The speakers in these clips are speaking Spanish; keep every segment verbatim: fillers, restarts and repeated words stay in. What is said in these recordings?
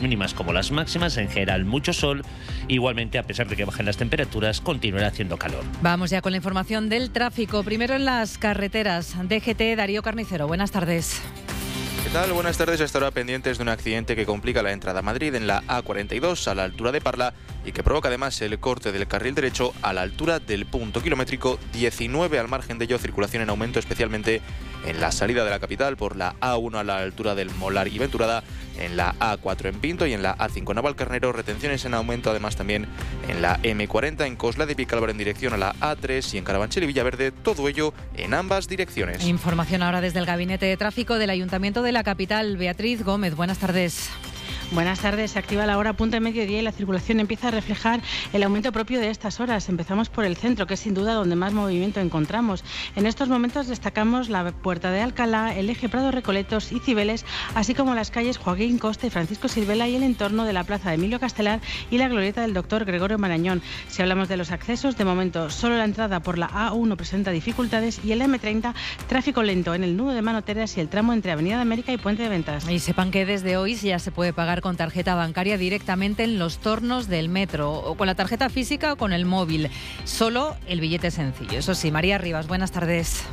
mínimas como las máximas, en general mucho sol. Igualmente, a pesar de que bajen las temperaturas, continuará haciendo calor. Vamos ya con la información del tráfico. Primero en las carreteras. D G T, Darío Carnicero, buenas tardes. ¿Qué tal? Buenas tardes. Hasta ahora pendientes de un accidente que complica la entrada a Madrid en la A cuarenta y dos a la altura de Parla y que provoca además el corte del carril derecho a la altura del punto kilométrico diecinueve. Al margen de ello, circulación en aumento especialmente en la salida de la capital por la A uno a la altura del Molar y Venturada, en la A cuatro en Pinto y en la A cinco en Navalcarnero. Retenciones en aumento además también en la eme cuarenta en Cosla de Picalbar en dirección a la A tres y en Carabanchel y Villaverde, todo ello en ambas direcciones. Información ahora desde el Gabinete de Tráfico del Ayuntamiento de la capital. Beatriz Gómez, buenas tardes. Buenas tardes. Se activa la hora punta de mediodía y la circulación empieza a reflejar el aumento propio de estas horas. Empezamos por el centro, que es sin duda donde más movimiento encontramos. En estos momentos destacamos la Puerta de Alcalá, el eje Prado Recoletos y Cibeles, así como las calles Joaquín Costa y Francisco Silvela y el entorno de la plaza de Emilio Castelar y la glorieta del doctor Gregorio Marañón. Si hablamos de los accesos, de momento solo la entrada por la A uno presenta dificultades y el eme treinta tráfico lento en el nudo de Manoteras y el tramo entre Avenida de América y Puente de Ventas. Y sepan que desde hoy ya se puede pagar con tarjeta bancaria directamente en los tornos del metro, o con la tarjeta física o con el móvil. Solo el billete sencillo. Eso sí, María Rivas, buenas tardes.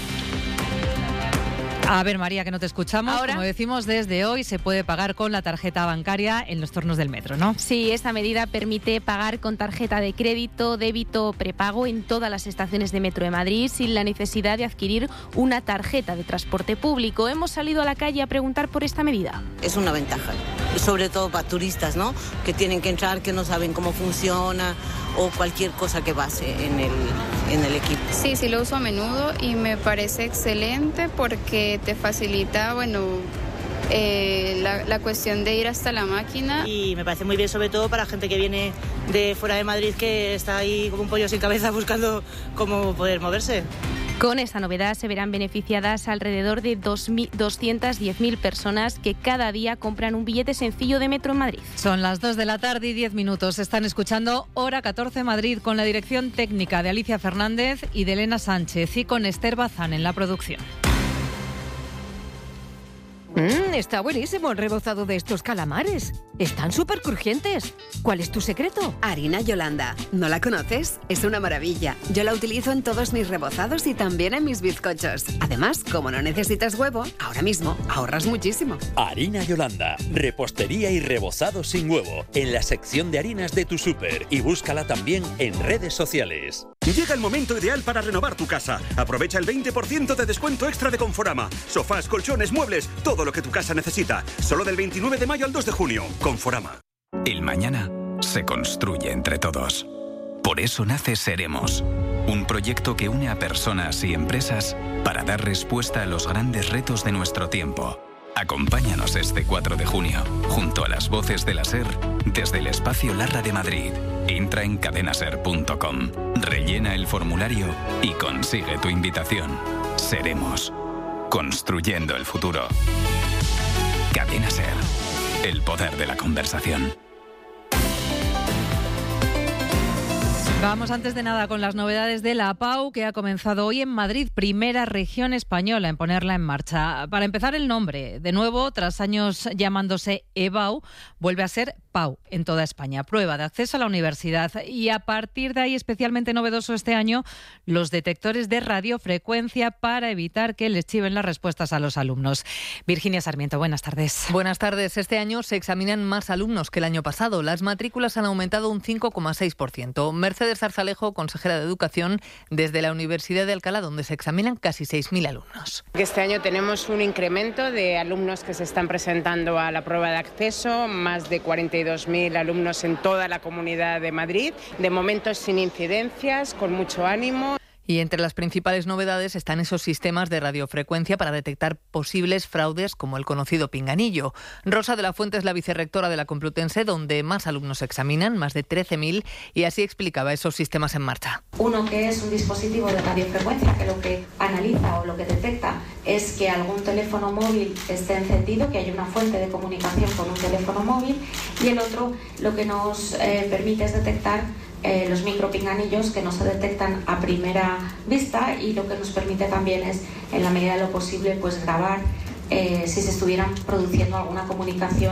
A ver, María, que no te escuchamos. ¿Ahora? Como decimos, desde hoy se puede pagar con la tarjeta bancaria en los tornos del metro, ¿no? Sí, esta medida permite pagar con tarjeta de crédito, débito o prepago en todas las estaciones de Metro de Madrid sin la necesidad de adquirir una tarjeta de transporte público. Hemos salido a la calle a preguntar por esta medida. Es una ventaja, sobre todo para turistas, ¿no? Que tienen que entrar, que no saben cómo funciona o cualquier cosa que pase en el, en el equipo. Sí, sí lo uso a menudo y me parece excelente porque te facilita, bueno, eh, la, la cuestión de ir hasta la máquina. Y me parece muy bien, sobre todo para gente que viene de fuera de Madrid, que está ahí como un pollo sin cabeza buscando cómo poder moverse. Con esta novedad se verán beneficiadas alrededor de doscientas diez mil personas que cada día compran un billete sencillo de metro en Madrid. Son las dos de la tarde y diez minutos. Están escuchando Hora catorce Madrid con la dirección técnica de Alicia Fernández y de Elena Sánchez y con Esther Bazán en la producción. Mmm, está buenísimo el rebozado de estos calamares. Están súper crujientes. ¿Cuál es tu secreto? Harina Yolanda. ¿No la conoces? Es una maravilla. Yo la utilizo en todos mis rebozados y también en mis bizcochos. Además, como no necesitas huevo, ahora mismo ahorras muchísimo. Harina Yolanda. Repostería y rebozado sin huevo. En la sección de harinas de tu súper. Y búscala también en redes sociales. Llega el momento ideal para renovar tu casa. Aprovecha el veinte por ciento de descuento extra de Conforama. Sofás, colchones, muebles, todo lo que tu casa necesita. Solo del veintinueve de mayo al dos de junio. Conforama. El mañana se construye entre todos. Por eso nace Seremos, un proyecto que une a personas y empresas para dar respuesta a los grandes retos de nuestro tiempo. Acompáñanos este cuatro de junio, junto a las voces de la SER, desde el Espacio Larra de Madrid. Entra en cadenaser punto com, rellena el formulario y consigue tu invitación. Seremos, construyendo el futuro. Cadena SER, el poder de la conversación. Vamos antes de nada con las novedades de la APAU, que ha comenzado hoy en Madrid, primera región española en ponerla en marcha. Para empezar, el nombre. De nuevo, tras años llamándose EBAU, vuelve a ser PAU en toda España. Prueba de acceso a la universidad. Y a partir de ahí, especialmente novedoso este año, los detectores de radiofrecuencia para evitar que les chiven las respuestas a los alumnos. Virginia Sarmiento, buenas tardes. Buenas tardes. Este año se examinan más alumnos que el año pasado. Las matrículas han aumentado un cinco coma seis por ciento. Mercedes Zarzalejo, consejera de Educación, desde la Universidad de Alcalá, donde se examinan casi seis mil alumnos. Este año tenemos un incremento de alumnos que se están presentando a la prueba de acceso, más de cuarenta y dos mil alumnos en toda la Comunidad de Madrid, de momento sin incidencias, con mucho ánimo. Y entre las principales novedades están esos sistemas de radiofrecuencia para detectar posibles fraudes como el conocido pinganillo. Rosa de la Fuente es la vicerrectora de la Complutense, donde más alumnos se examinan, más de trece mil, y así explicaba esos sistemas en marcha. Uno que es un dispositivo de radiofrecuencia que lo que analiza o lo que detecta es que algún teléfono móvil esté encendido, que hay una fuente de comunicación con un teléfono móvil, y el otro lo que nos eh, permite es detectar Eh, los micropinganillos que no se detectan a primera vista, y lo que nos permite también es, en la medida de lo posible, pues grabar eh, si se estuvieran produciendo alguna comunicación.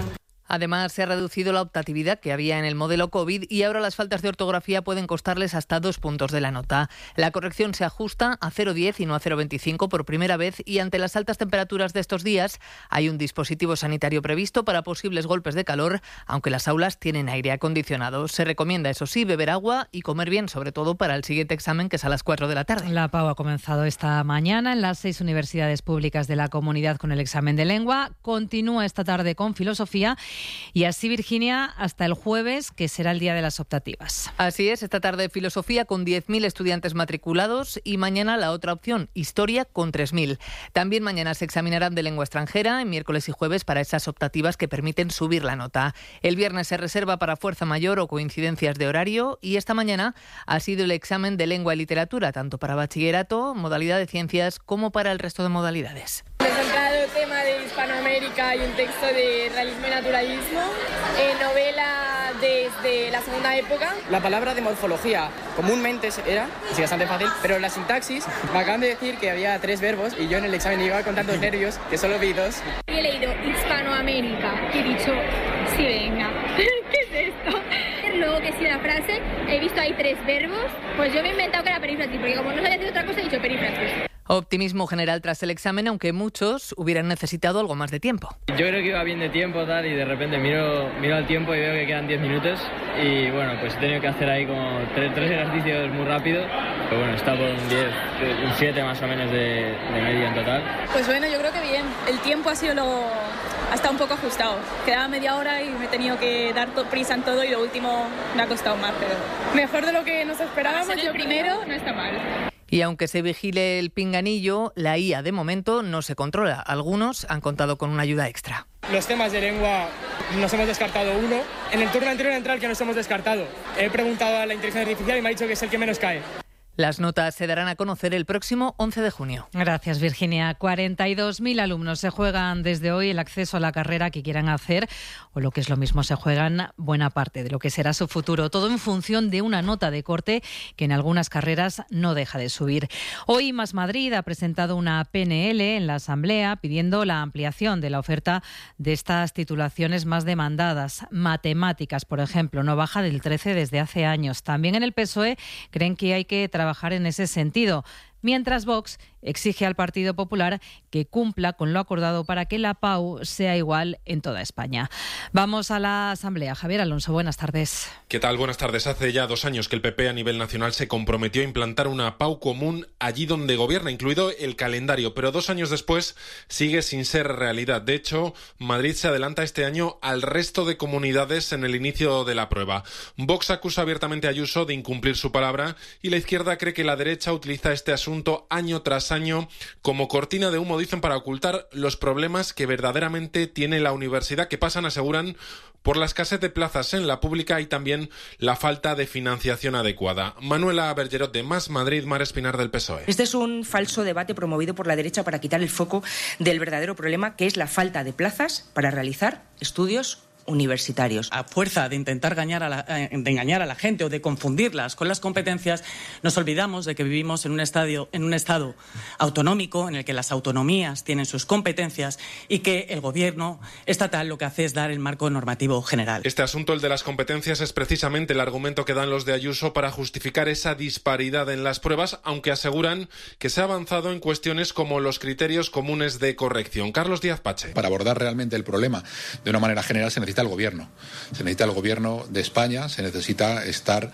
Además, se ha reducido la optatividad que había en el modelo COVID y ahora las faltas de ortografía pueden costarles hasta dos puntos de la nota. La corrección se ajusta a cero coma diez y no a cero coma veinticinco por primera vez y ante las altas temperaturas de estos días hay un dispositivo sanitario previsto para posibles golpes de calor, aunque las aulas tienen aire acondicionado. Se recomienda, eso sí, beber agua y comer bien, sobre todo para el siguiente examen, que es a las cuatro de la tarde. La P A U ha comenzado esta mañana en las seis universidades públicas de la comunidad con el examen de lengua. Continúa esta tarde con filosofía. Y así, Virginia, hasta el jueves, que será el día de las optativas. Así es, esta tarde filosofía con diez mil estudiantes matriculados y mañana la otra opción, historia, con tres mil. También mañana se examinarán de lengua extranjera, en miércoles y jueves para esas optativas que permiten subir la nota. El viernes se reserva para fuerza mayor o coincidencias de horario y esta mañana ha sido el examen de lengua y literatura, tanto para bachillerato, modalidad de ciencias, como para el resto de modalidades. He presentado tema de Hispanoamérica y un texto de realismo y naturalismo, eh, novela desde la segunda época. La palabra de morfología comúnmente era, es bastante fácil, pero la sintaxis, me acaban de decir que había tres verbos y yo en el examen iba con tantos nervios que solo vi dos. He leído Hispanoamérica y he dicho, sí, venga, ¿qué es esto? Luego que si la frase, he visto ahí tres verbos, pues yo me he inventado que era perífrasis, porque como no sabía hacer otra cosa he dicho perífrasis. Optimismo general tras el examen, aunque muchos hubieran necesitado algo más de tiempo. Yo creo que iba bien de tiempo tal y de repente miro, miro al tiempo y veo que quedan diez minutos y bueno, pues he tenido que hacer ahí como tres, tres ejercicios muy rápido, pero bueno, está por un diez, un siete más o menos de, de media en total. Pues bueno, yo creo que bien, el tiempo ha sido lo... ha estado un poco ajustado, quedaba media hora y me he tenido que dar to- prisa en todo y lo último me ha costado más, pero mejor de lo que nos esperábamos. Yo primero no está mal. Y aunque se vigile el pinganillo, la I A de momento no se controla. Algunos han contado con una ayuda extra. Los temas de lengua nos hemos descartado uno. En el turno anterior entra el que nos hemos descartado. He preguntado a la inteligencia artificial y me ha dicho que es el que menos cae. Las notas se darán a conocer el próximo once de junio. Gracias, Virginia. cuarenta y dos mil alumnos se juegan desde hoy el acceso a la carrera que quieran hacer, o lo que es lo mismo, se juegan buena parte de lo que será su futuro, todo en función de una nota de corte que en algunas carreras no deja de subir. Hoy Más Madrid ha presentado una P N L en la Asamblea pidiendo la ampliación de la oferta de estas titulaciones más demandadas. Matemáticas, por ejemplo, no baja del trece desde hace años. También en el P S O E creen que hay que trabajar trabajar en ese sentido, mientras Vox exige al Partido Popular que cumpla con lo acordado para que la P A U sea igual en toda España. Vamos a la Asamblea. Javier Alonso, buenas tardes. ¿Qué tal? Buenas tardes. Hace ya dos años que el P P a nivel nacional se comprometió a implantar una P A U común allí donde gobierna, incluido el calendario, pero dos años después sigue sin ser realidad. De hecho, Madrid se adelanta este año al resto de comunidades en el inicio de la prueba. Vox acusa abiertamente a Ayuso de incumplir su palabra y la izquierda cree que la derecha utiliza este asunto año tras año como cortina de humo, dicen, para ocultar los problemas que verdaderamente tiene la universidad, que pasan, aseguran, por la escasez de plazas en la pública y también la falta de financiación adecuada. Manuela Bergerot, de Más Madrid, Mar Espinar, del P S O E. Este es un falso debate promovido por la derecha para quitar el foco del verdadero problema, que es la falta de plazas para realizar estudios universitarios. A fuerza de intentar engañar a, la, de engañar a la gente o de confundirlas con las competencias, nos olvidamos de que vivimos en un, estadio, en un estado autonómico en el que las autonomías tienen sus competencias y que el gobierno estatal lo que hace es dar el marco normativo general. Este asunto, el de las competencias, es precisamente el argumento que dan los de Ayuso para justificar esa disparidad en las pruebas, aunque aseguran que se ha avanzado en cuestiones como los criterios comunes de corrección. Carlos Díaz Pache. Para abordar realmente el problema de una manera general se necesita el gobierno. Se necesita el gobierno de España, se necesita estar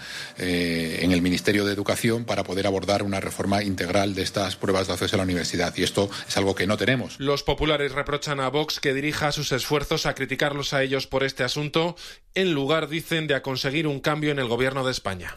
eh, en el Ministerio de Educación para poder abordar una reforma integral de estas pruebas de acceso a la universidad. Y esto es algo que no tenemos. Los populares reprochan a Vox que dirija sus esfuerzos a criticarlos a ellos por este asunto, en lugar, dicen, de a conseguir un cambio en el gobierno de España.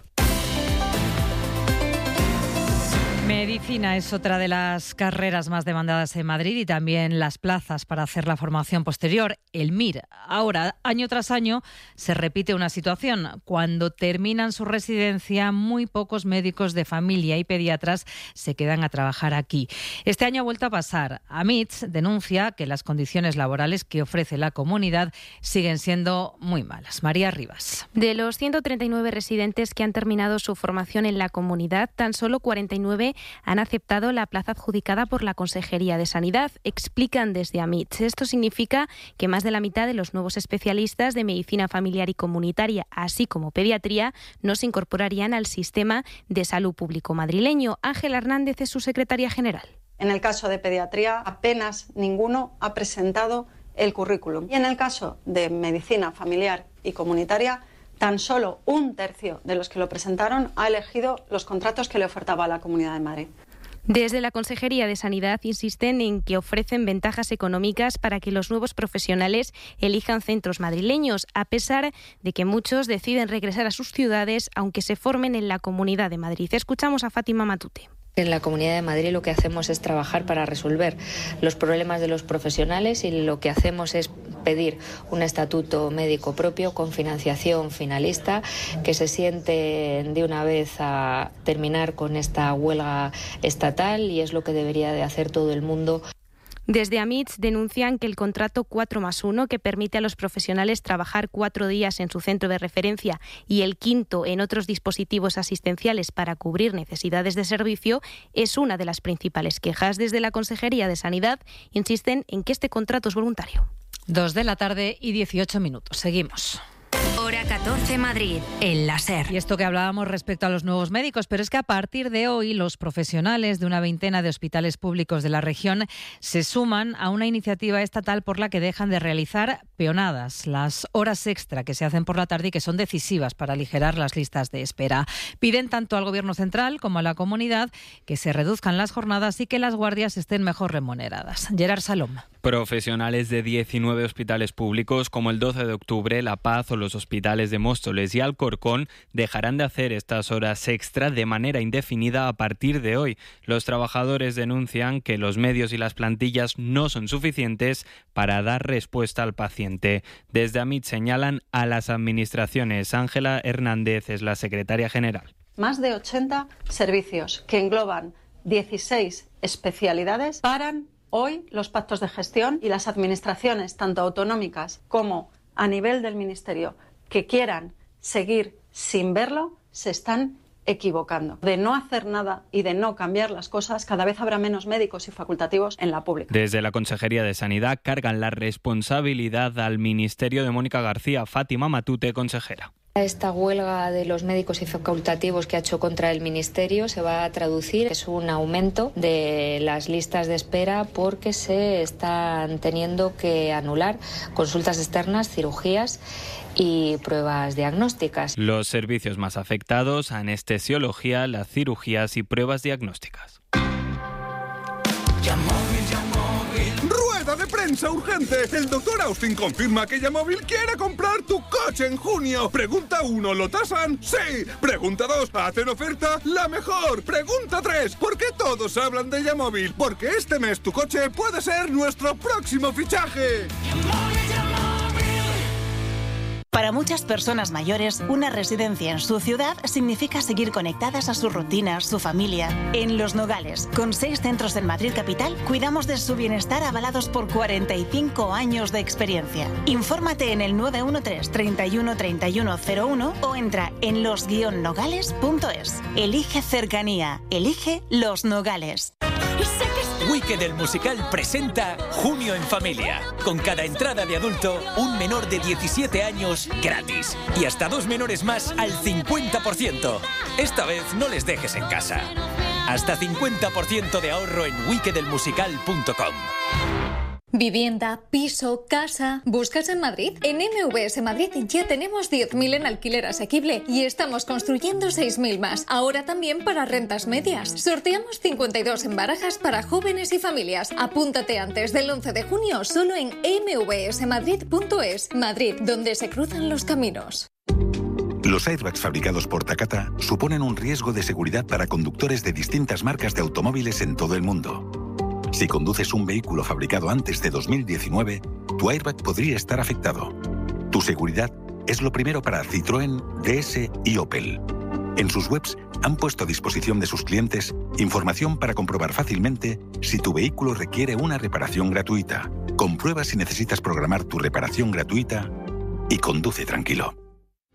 Medicina es otra de las carreras más demandadas en Madrid y también las plazas para hacer la formación posterior, el M I R. Ahora, año tras año, se repite una situación. Cuando terminan su residencia, muy pocos médicos de familia y pediatras se quedan a trabajar aquí. Este año ha vuelto a pasar. AMITS denuncia que las condiciones laborales que ofrece la comunidad siguen siendo muy malas. María Rivas. De los ciento treinta y nueve residentes que han terminado su formación en la comunidad, tan solo cuarenta y nueve nueve han aceptado la plaza adjudicada por la Consejería de Sanidad. Explican desde AMITS. Esto significa que más de la mitad de los nuevos especialistas de medicina familiar y comunitaria, así como pediatría, no se incorporarían al sistema de salud público madrileño. Ángela Hernández es su secretaria general. En el caso de pediatría, apenas ninguno ha presentado el currículum. Y en el caso de medicina familiar y comunitaria, tan solo un tercio de los que lo presentaron ha elegido los contratos que le ofertaba la Comunidad de Madrid. Desde la Consejería de Sanidad insisten en que ofrecen ventajas económicas para que los nuevos profesionales elijan centros madrileños, a pesar de que muchos deciden regresar a sus ciudades aunque se formen en la Comunidad de Madrid. Escuchamos a Fátima Matute. En la Comunidad de Madrid lo que hacemos es trabajar para resolver los problemas de los profesionales y lo que hacemos es pedir un estatuto médico propio con financiación finalista, que se sienten de una vez a terminar con esta huelga estatal, y es lo que debería de hacer todo el mundo. Desde AMITS denuncian que el contrato cuatro más uno, que permite a los profesionales trabajar cuatro días en su centro de referencia y el quinto en otros dispositivos asistenciales para cubrir necesidades de servicio, es una de las principales quejas. Desde la Consejería de Sanidad insisten en que este contrato es voluntario. Dos de la tarde y dieciocho minutos. Seguimos. Hora catorce Madrid, el láser. Y esto que hablábamos respecto a los nuevos médicos, pero es que a partir de hoy los profesionales de una veintena de hospitales públicos de la región se suman a una iniciativa estatal por la que dejan de realizar peonadas, las horas extra que se hacen por la tarde y que son decisivas para aligerar las listas de espera. Piden tanto al Gobierno central como a la comunidad que se reduzcan las jornadas y que las guardias estén mejor remuneradas. Gerard Salom. Profesionales de diecinueve hospitales públicos como el doce de octubre, La Paz o los hospitales de Móstoles y Alcorcón dejarán de hacer estas horas extra de manera indefinida a partir de hoy. Los trabajadores denuncian que los medios y las plantillas no son suficientes para dar respuesta al paciente. Desde AMIT señalan a las administraciones. Ángela Hernández es la secretaria general. Más de ochenta servicios que engloban dieciséis especialidades paran hoy los pactos de gestión, y las administraciones, tanto autonómicas como a nivel del Ministerio, que quieran seguir sin verlo, se están equivocando. De no hacer nada y de no cambiar las cosas, cada vez habrá menos médicos y facultativos en la pública. Desde la Consejería de Sanidad cargan la responsabilidad al Ministerio de Mónica García. Fátima Matute, consejera. Esta huelga de los médicos y facultativos que ha hecho contra el Ministerio se va a traducir es un aumento de las listas de espera, porque se están teniendo que anular consultas externas, cirugías y pruebas diagnósticas. Los servicios más afectados: anestesiología, las cirugías y pruebas diagnósticas. ¡Rueda de prensa urgente! El doctor Austin confirma que Yamóvil quiere comprar tu coche en junio. Pregunta uno, ¿lo tasan? ¡Sí! Pregunta dos, ¿hacen oferta? ¡La mejor! Pregunta tres, ¿por qué todos hablan de Yamóvil? Porque este mes tu coche puede ser nuestro próximo fichaje. Para muchas personas mayores, una residencia en su ciudad significa seguir conectadas a sus rutinas, su familia. En Los Nogales, con seis centros en Madrid capital, cuidamos de su bienestar avalados por cuarenta y cinco años de experiencia. Infórmate en el nueve uno tres, treinta y uno, treinta y uno cero uno o entra en los guion nogales punto es. Elige cercanía, elige Los Nogales. Wicked el musical presenta Junio en Familia. Con cada entrada de adulto, un menor de diecisiete años gratis. Y hasta dos menores más al cincuenta por ciento. Esta vez no les dejes en casa. Hasta cincuenta por ciento de ahorro en wicked el musical punto com. Vivienda, piso, casa. ¿Buscas en Madrid? En M V S Madrid ya tenemos diez mil en alquiler asequible y estamos construyendo seis mil más. Ahora también para rentas medias. Sorteamos cincuenta y dos en barajas para jóvenes y familias. Apúntate antes del once de junio solo en eme ve ese madrid punto es. Madrid, donde se cruzan los caminos. Los airbags fabricados por Takata suponen un riesgo de seguridad para conductores de distintas marcas de automóviles en todo el mundo. Si conduces un vehículo fabricado antes de dos mil diecinueve, tu airbag podría estar afectado. Tu seguridad es lo primero para Citroën, D S y Opel. En sus webs han puesto a disposición de sus clientes información para comprobar fácilmente si tu vehículo requiere una reparación gratuita. Comprueba si necesitas programar tu reparación gratuita y conduce tranquilo.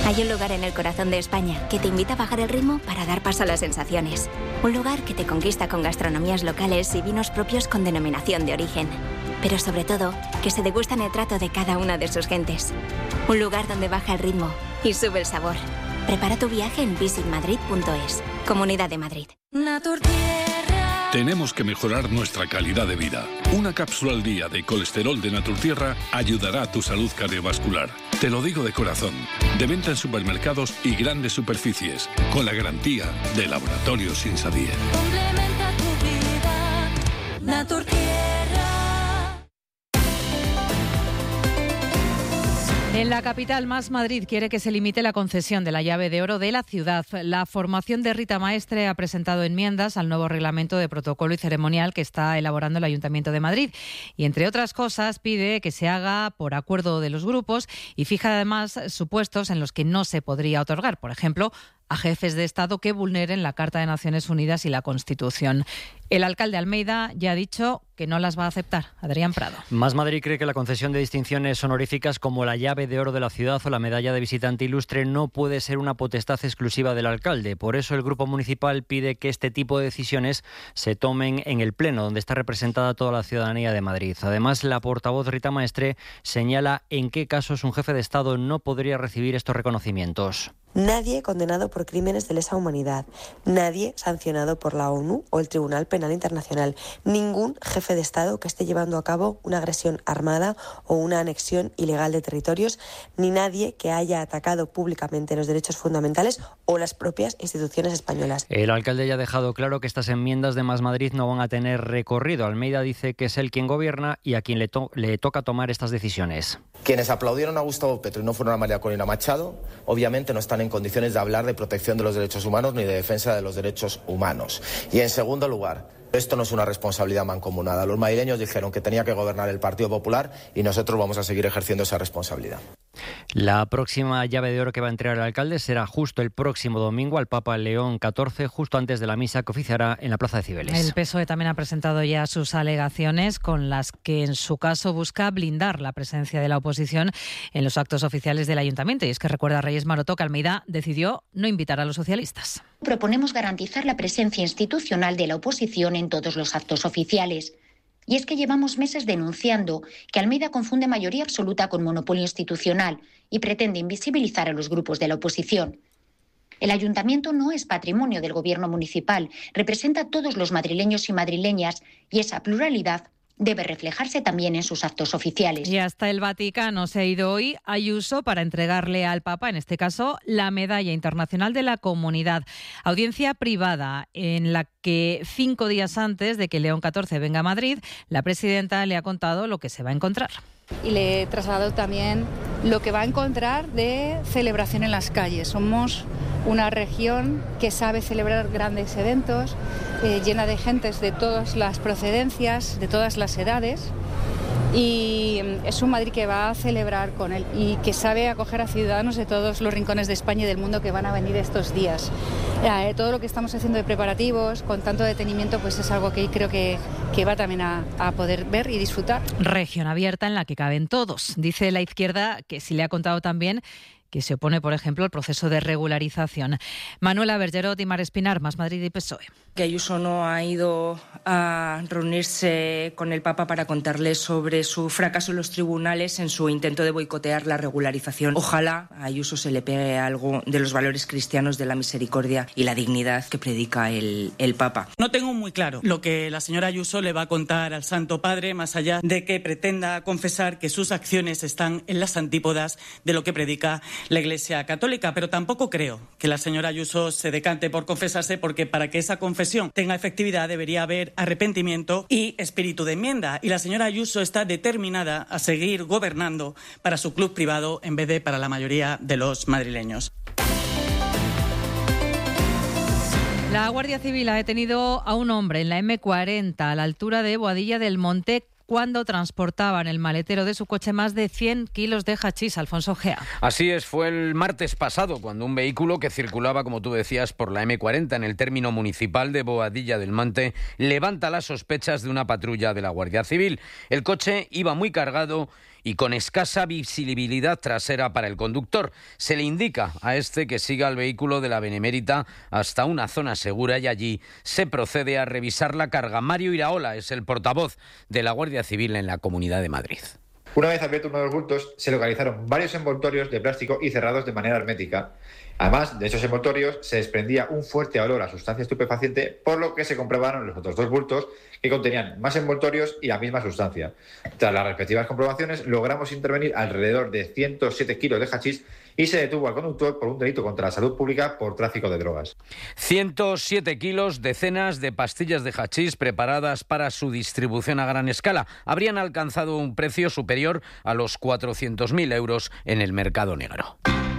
Hay un lugar en el corazón de España que te invita a bajar el ritmo para dar paso a las sensaciones. Un lugar que te conquista con gastronomías locales y vinos propios con denominación de origen. Pero sobre todo, que se degustan el trato de cada una de sus gentes. Un lugar donde baja el ritmo y sube el sabor. Prepara tu viaje en visit madrid punto es. Comunidad de Madrid. Tenemos que mejorar nuestra calidad de vida. Una cápsula al día de colesterol de Naturtierra ayudará a tu salud cardiovascular. Te lo digo de corazón. De venta en supermercados y grandes superficies. Con la garantía de Laboratorios Insadier. Complementa tu vida. Naturtierra. En la capital, Más Madrid quiere que se limite la concesión de la llave de oro de la ciudad. La formación de Rita Maestre ha presentado enmiendas al nuevo reglamento de protocolo y ceremonial que está elaborando el Ayuntamiento de Madrid. Y, entre otras cosas, pide que se haga por acuerdo de los grupos y fija además supuestos en los que no se podría otorgar. Por ejemplo, a jefes de Estado que vulneren la Carta de Naciones Unidas y la Constitución. El alcalde Almeida ya ha dicho que no las va a aceptar. Adrián Prado. Más Madrid cree que la concesión de distinciones honoríficas como la llave de oro de la ciudad o la medalla de visitante ilustre no puede ser una potestad exclusiva del alcalde. Por eso el Grupo Municipal pide que este tipo de decisiones se tomen en el Pleno, donde está representada toda la ciudadanía de Madrid. Además, la portavoz Rita Maestre señala en qué casos un jefe de Estado no podría recibir estos reconocimientos. Nadie condenado por crímenes de lesa humanidad, nadie sancionado por la ONU o el Tribunal Penal Internacional, ningún jefe de Estado que esté llevando a cabo una agresión armada o una anexión ilegal de territorios, ni nadie que haya atacado públicamente los derechos fundamentales o las propias instituciones españolas. El alcalde ya ha dejado claro que estas enmiendas de Más Madrid no van a tener recorrido. Almeida dice que es él quien gobierna y a quien le, to- le toca tomar estas decisiones. Quienes aplaudieron a Gustavo Petro y no fueron a María Corina Machado, obviamente no están en condiciones de hablar de protección de los derechos humanos ni de defensa de los derechos humanos. Y en segundo lugar, esto no es una responsabilidad mancomunada. Los madrileños dijeron que tenía que gobernar el Partido Popular y nosotros vamos a seguir ejerciendo esa responsabilidad. La próxima llave de oro que va a entregar el alcalde será justo el próximo domingo al Papa León catorce, justo antes de la misa que oficiará en la Plaza de Cibeles. El P S O E también ha presentado ya sus alegaciones con las que en su caso busca blindar la presencia de la oposición en los actos oficiales del Ayuntamiento. Y es que recuerda a Reyes Maroto que Almeida decidió no invitar a los socialistas. Proponemos garantizar la presencia institucional de la oposición en todos los actos oficiales. Y es que llevamos meses denunciando que Almeida confunde mayoría absoluta con monopolio institucional y pretende invisibilizar a los grupos de la oposición. El ayuntamiento no es patrimonio del gobierno municipal, representa a todos los madrileños y madrileñas y esa pluralidad debe reflejarse también en sus actos oficiales. Y hasta el Vaticano se ha ido hoy Ayuso para entregarle al Papa, en este caso, la Medalla Internacional de la Comunidad. Audiencia privada en la que cinco días antes de que León catorce venga a Madrid, la presidenta le ha contado lo que se va a encontrar. Y le he trasladado también lo que va a encontrar de celebración en las calles. Somos una región que sabe celebrar grandes eventos, eh, llena de gentes de todas las procedencias, de todas las edades. Y es un Madrid que va a celebrar con él y que sabe acoger a ciudadanos de todos los rincones de España y del mundo que van a venir estos días. Eh, todo lo que estamos haciendo de preparativos, con tanto detenimiento, pues es algo que creo que, que va también a, a poder ver y disfrutar. Región abierta en la que caben todos. Dice la izquierda que sí le ha contado también que se opone, por ejemplo, al proceso de regularización. Manuela Bergerot y Mar Espinar, Más Madrid y P S O E. Que Ayuso no ha ido a reunirse con el Papa para contarle sobre su fracaso en los tribunales en su intento de boicotear la regularización. Ojalá a Ayuso se le pegue algo de los valores cristianos de la misericordia y la dignidad que predica el, el Papa. No tengo muy claro lo que la señora Ayuso le va a contar al Santo Padre, más allá de que pretenda confesar que sus acciones están en las antípodas de lo que predica la Iglesia Católica, pero tampoco creo que la señora Ayuso se decante por confesarse, porque para que esa confesión tenga efectividad debería haber arrepentimiento y espíritu de enmienda, y la señora Ayuso está determinada a seguir gobernando para su club privado en vez de para la mayoría de los madrileños. La Guardia Civil ha detenido a un hombre en la eme cuarenta a la altura de Boadilla del Monte cuando transportaba en el maletero de su coche más de cien kilos de hachís. Alfonso Gea. Así es, fue el martes pasado cuando un vehículo que circulaba, como tú decías, por la eme cuarenta en el término municipal de Boadilla del Monte levanta las sospechas de una patrulla de la Guardia Civil. El coche iba muy cargado y con escasa visibilidad trasera para el conductor. Se le indica a este que siga el vehículo de la Benemérita hasta una zona segura y allí se procede a revisar la carga. Mario Iraola es el portavoz de la Guardia Civil en la Comunidad de Madrid. Una vez abierto uno de los bultos, se localizaron varios envoltorios de plástico y cerrados de manera hermética. Además de esos envoltorios, se desprendía un fuerte olor a sustancia estupefaciente, por lo que se comprobaron los otros dos bultos que contenían más envoltorios y la misma sustancia. Tras las respectivas comprobaciones, logramos intervenir alrededor de ciento siete kilos de hachís y se detuvo al conductor por un delito contra la salud pública por tráfico de drogas. ciento siete kilos, decenas de pastillas de hachís preparadas para su distribución a gran escala. Habrían alcanzado un precio superior a los cuatrocientos mil euros en el mercado negro.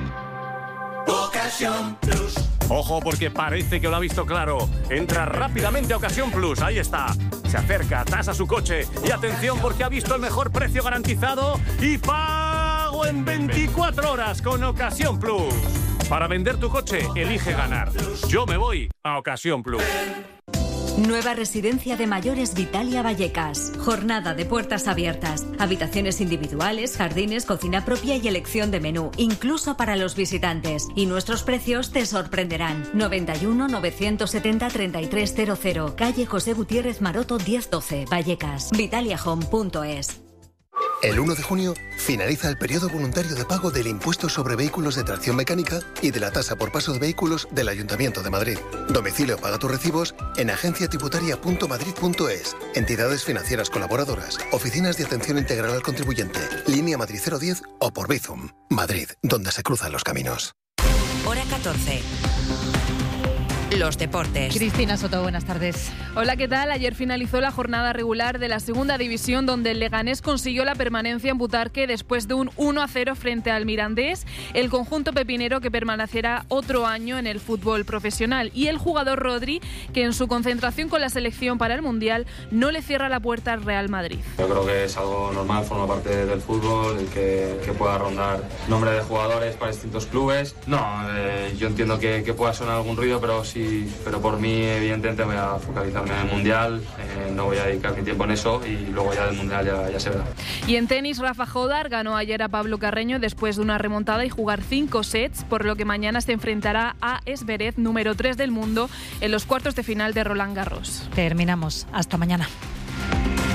Ocasión Plus. Ojo, porque parece que lo ha visto claro. Entra rápidamente a Ocasión Plus, ahí está. Se acerca, tasa su coche y atención porque ha visto el mejor precio garantizado y pago en veinticuatro horas con Ocasión Plus. Para vender tu coche, elige ganar. Yo me voy a Ocasión Plus. Nueva residencia de mayores Vitalia Vallecas. Jornada de puertas abiertas. Habitaciones individuales, jardines, cocina propia y elección de menú, incluso para los visitantes. Y nuestros precios te sorprenderán. noventa y uno, novecientos setenta, treinta y tres cero cero. Calle José Gutiérrez Maroto diez doce, Vallecas. vitaliahome punto es. El uno de junio finaliza el periodo voluntario de pago del impuesto sobre vehículos de tracción mecánica y de la tasa por paso de vehículos del Ayuntamiento de Madrid. Domicilio paga tus recibos en agencia tributaria punto madrid punto es, entidades financieras colaboradoras, oficinas de atención integral al contribuyente, línea Madrid cero diez o por Bizum. Madrid, donde se cruzan los caminos. Hora catorce. Los deportes. Cristina Soto, buenas tardes. Hola, ¿qué tal? Ayer finalizó la jornada regular de la segunda división, donde el Leganés consiguió la permanencia en Butarque después de un uno a cero frente al Mirandés, el conjunto pepinero que permanecerá otro año en el fútbol profesional, y el jugador Rodri, que en su concentración con la selección para el Mundial no le cierra la puerta al Real Madrid. Yo creo que es algo normal, forma parte del fútbol, el que, que pueda rondar nombre de jugadores para distintos clubes. No, eh, yo entiendo que, que pueda sonar algún ruido, pero sí. Pero por mí, evidentemente, voy a focalizarme en el Mundial, eh, no voy a dedicar mi tiempo en eso y luego ya del Mundial ya, ya se verá. Y en tenis, Rafa Jodar ganó ayer a Pablo Carreño después de una remontada y jugar cinco sets, por lo que mañana se enfrentará a Zverev, número tres del mundo, en los cuartos de final de Roland Garros. Terminamos. Hasta mañana.